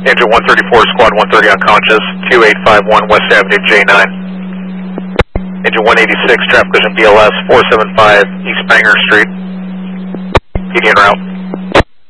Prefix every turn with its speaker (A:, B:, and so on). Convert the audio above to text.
A: Engine 134, squad 130 unconscious, 2851 West Avenue, J9. Engine 186, traffic vision BLS 475 East Banger Street. PD en route.